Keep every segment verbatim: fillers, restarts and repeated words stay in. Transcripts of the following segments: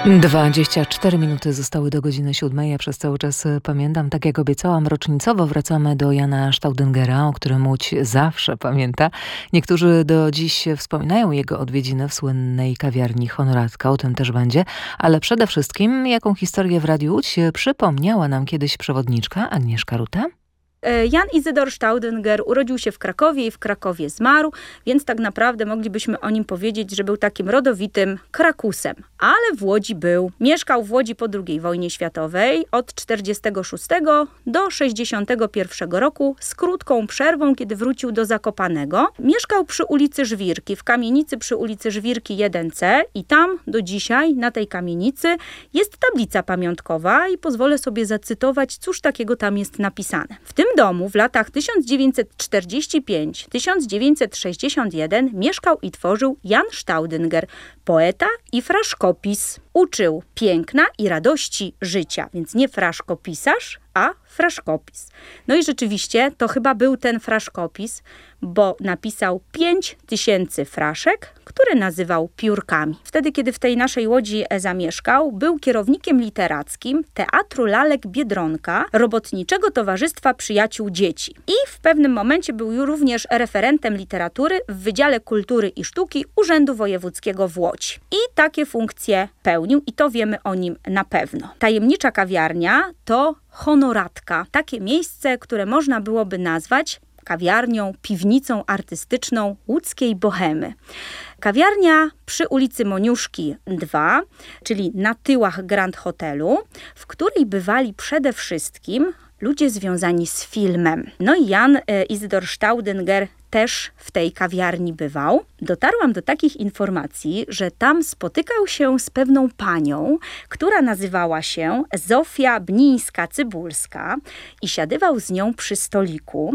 dwadzieścia cztery minuty zostały do godziny siódmej. Ja przez cały czas pamiętam, tak jak obiecałam, rocznicowo wracamy do Jana Staudingera, o którym Łódź zawsze pamięta. Niektórzy do dziś wspominają jego odwiedziny w słynnej kawiarni Honoratka, o tym też będzie. Ale przede wszystkim, jaką historię w Radiu Łódź przypomniała nam kiedyś przewodniczka Agnieszka Ruta? Jan Izydor Staudinger urodził się w Krakowie i w Krakowie zmarł, więc tak naprawdę moglibyśmy o nim powiedzieć, że był takim rodowitym Krakusem. Ale w Łodzi był. Mieszkał w Łodzi po drugiej wojnie światowej od czterdziestego szóstego do sześćdziesiątego pierwszego roku z krótką przerwą, kiedy wrócił do Zakopanego. Mieszkał przy ulicy Żwirki, w kamienicy przy ulicy Żwirki jeden C i tam do dzisiaj na tej kamienicy jest tablica pamiątkowa i pozwolę sobie zacytować, cóż takiego tam jest napisane. W tym domu w latach tysiąc dziewięćset czterdziesty piąty do tysiąc dziewięćset sześćdziesiątego pierwszego mieszkał i tworzył Jan Staudinger, poeta i fraszkopis. Uczył piękna i radości życia, więc nie fraszkopisarz, a fraszkopis. No i rzeczywiście to chyba był ten fraszkopis, bo napisał pięć tysięcy fraszek, które nazywał piórkami. Wtedy, kiedy w tej naszej Łodzi zamieszkał, był kierownikiem literackim Teatru Lalek Biedronka, Robotniczego Towarzystwa Przyjaciół Dzieci. I w pewnym momencie był również referentem literatury w Wydziale Kultury i Sztuki Urzędu Wojewódzkiego w Łodzi. I takie funkcje pełnił i to wiemy o nim na pewno. Tajemnicza kawiarnia to Honoratka. Takie miejsce, które można byłoby nazwać kawiarnią, piwnicą artystyczną łódzkiej bohemy. Kawiarnia przy ulicy Moniuszki dwa, czyli na tyłach Grand Hotelu, w której bywali przede wszystkim ludzie związani z filmem. No i Jan e, Izydor Staudinger też w tej kawiarni bywał. Dotarłam do takich informacji, że tam spotykał się z pewną panią, która nazywała się Zofia Bnińska-Cybulska i siadywał z nią przy stoliku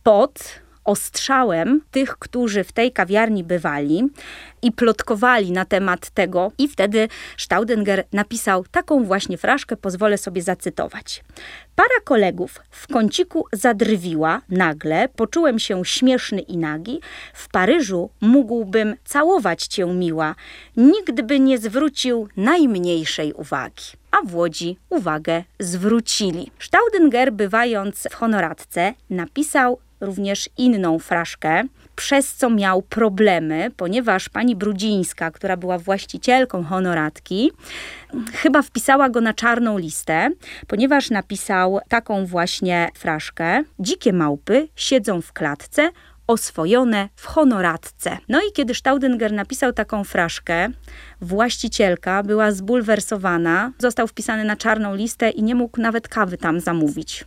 pod ostrzałem tych, którzy w tej kawiarni bywali i plotkowali na temat tego. I wtedy Staudinger napisał taką właśnie fraszkę, pozwolę sobie zacytować. Para kolegów w kąciku zadrwiła nagle, poczułem się śmieszny i nagi. W Paryżu mógłbym całować cię, miła. Nikt by nie zwrócił najmniejszej uwagi. A w Łodzi uwagę zwrócili. Staudinger, bywając w Honoratce, napisał również inną fraszkę, przez co miał problemy, ponieważ pani Brudzińska, która była właścicielką Honoratki, chyba wpisała go na czarną listę, ponieważ napisał taką właśnie fraszkę. Dzikie małpy siedzą w klatce, oswojone w Honoratce. No i kiedy Staudinger napisał taką fraszkę, właścicielka była zbulwersowana, został wpisany na czarną listę i nie mógł nawet kawy tam zamówić.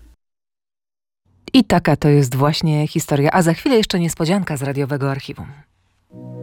I taka to jest właśnie historia. A za chwilę jeszcze niespodzianka z radiowego archiwum.